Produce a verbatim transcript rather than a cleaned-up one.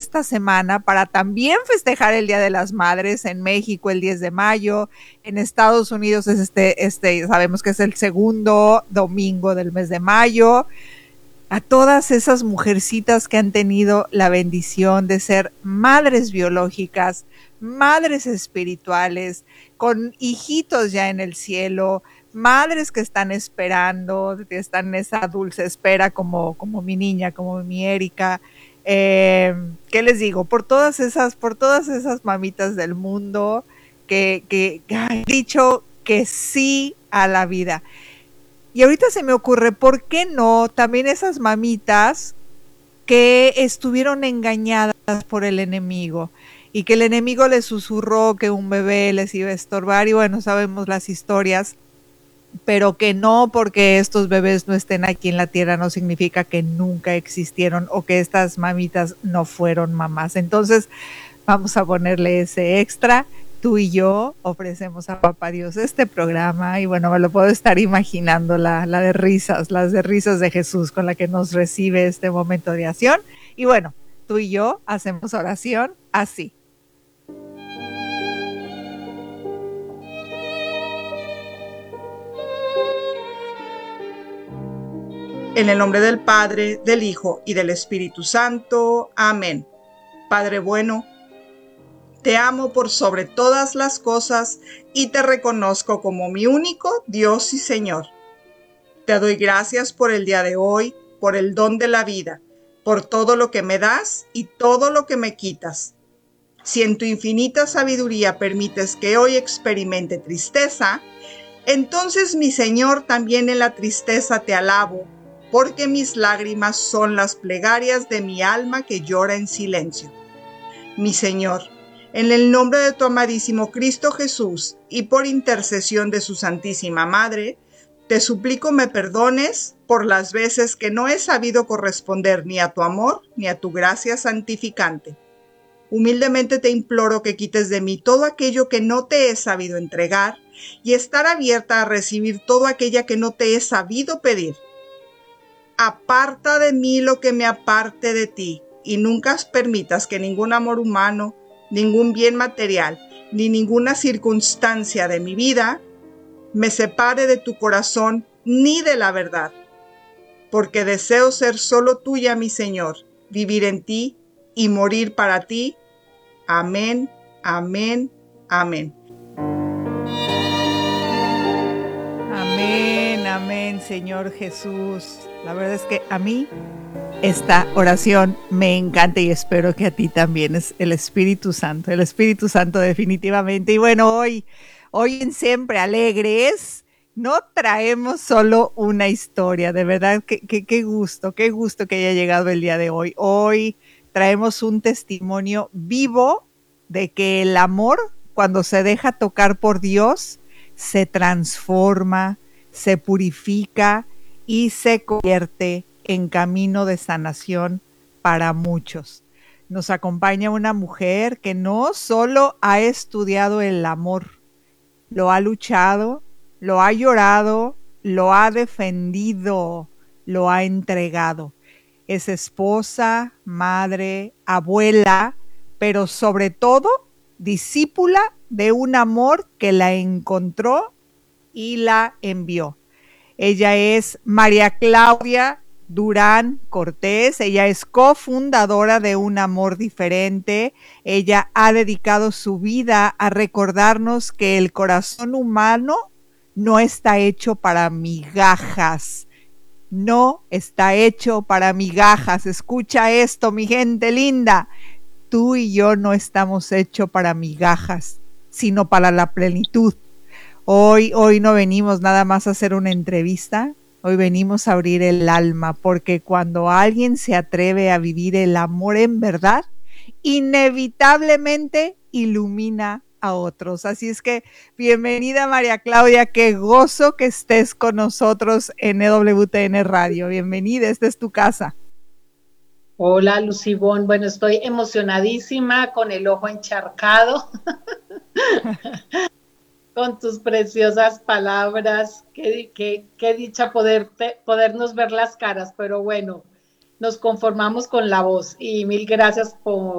esta semana para también festejar el Día de las Madres en México el diez de mayo, en Estados Unidos es este, este, sabemos que es el segundo domingo del mes de mayo. A todas esas mujercitas que han tenido la bendición de ser madres biológicas, madres espirituales, con hijitos ya en el cielo, madres que están esperando, que están en esa dulce espera como, como mi niña, como mi Erika. Eh, ¿Qué les digo? Por todas esas, por todas esas mamitas del mundo que, que, que han dicho que sí a la vida. Y ahorita se me ocurre, ¿por qué no también esas mamitas que estuvieron engañadas por el enemigo y que el enemigo les susurró que un bebé les iba a estorbar? Y bueno, sabemos las historias, pero que no porque estos bebés no estén aquí en la tierra no significa que nunca existieron o que estas mamitas no fueron mamás. Entonces vamos a ponerle ese extra. Tú y yo ofrecemos a Papá Dios este programa y bueno, me lo puedo estar imaginando, la, la de risas, las de risas de Jesús con la que nos recibe este momento de acción. Y bueno, tú y yo hacemos oración así. En el nombre del Padre, del Hijo y del Espíritu Santo. Amén. Padre bueno, te amo por sobre todas las cosas y te reconozco como mi único Dios y Señor. Te doy gracias por el día de hoy, por el don de la vida, por todo lo que me das y todo lo que me quitas. Si en tu infinita sabiduría permites que hoy experimente tristeza, entonces, mi Señor, también en la tristeza te alabo, porque mis lágrimas son las plegarias de mi alma que llora en silencio. Mi Señor, en el nombre de tu amadísimo Cristo Jesús y por intercesión de su Santísima Madre, te suplico me perdones por las veces que no he sabido corresponder ni a tu amor ni a tu gracia santificante. Humildemente te imploro que quites de mí todo aquello que no te he sabido entregar y estar abierta a recibir todo aquello que no te he sabido pedir. Aparta de mí lo que me aparte de ti y nunca permitas que ningún amor humano, ningún bien material, ni ninguna circunstancia de mi vida me separe de tu corazón ni de la verdad, porque deseo ser solo tuya, mi Señor, vivir en ti y morir para ti. Amén, amén, amén. Amén, amén, Señor Jesús. La verdad es que a mí esta oración me encanta y espero que a ti también. Es el Espíritu Santo, el Espíritu Santo definitivamente. Y bueno, hoy, hoy en Siempre Alegres no traemos solo una historia, de verdad, que, que, qué gusto, qué gusto que haya llegado el día de hoy. Hoy traemos un testimonio vivo de que el amor, cuando se deja tocar por Dios, se transforma, se purifica y se convierte en camino de sanación para muchos. Nos acompaña una mujer que no solo ha estudiado el amor, lo ha luchado, lo ha llorado, lo ha defendido, lo ha entregado. Es esposa, madre, abuela, pero sobre todo discípula de un amor que la encontró y la envió. Ella es María Claudia Durán Cortés, ella es cofundadora de Un Amor Diferente. Ella ha dedicado su vida a recordarnos que el corazón humano no está hecho para migajas, no está hecho para migajas. Escucha esto, mi gente linda, tú y yo no estamos hechos para migajas, sino para la plenitud. Hoy, hoy no venimos nada más a hacer una entrevista, hoy venimos a abrir el alma, porque cuando alguien se atreve a vivir el amor en verdad, inevitablemente ilumina a otros. Así es que bienvenida María Claudia, qué gozo que estés con nosotros en E W T N Radio. Bienvenida, esta es tu casa. Hola Lucibón, bueno, estoy emocionadísima con el ojo encharcado. Con tus preciosas palabras, qué, qué, qué dicha poder, podernos ver las caras, pero bueno, nos conformamos con la voz y mil gracias por